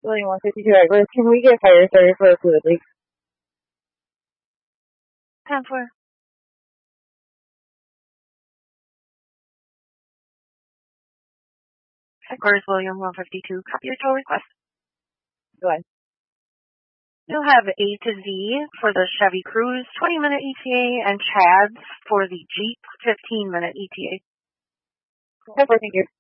William 152 Edwards, can we get fire started for a fluid leak? 10-4. Headquarters William 152. Copy your tow request. Go ahead. You'll have A to Z for the Chevy Cruze, 20-minute ETA, and Chad's for the Jeep, 15-minute ETA. Thank you.